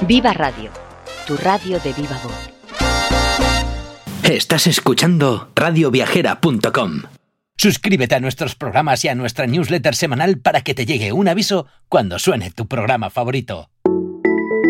Viva Radio, tu radio de viva voz. Estás escuchando radioviajera.com. Suscríbete a nuestros programas y a nuestra newsletter semanal para que te llegue un aviso cuando suene tu programa favorito.